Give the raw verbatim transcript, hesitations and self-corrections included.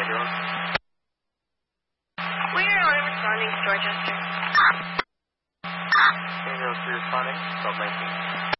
ambulance? We are only responding to Dorchester. Ambulance responding, twelve nineteen.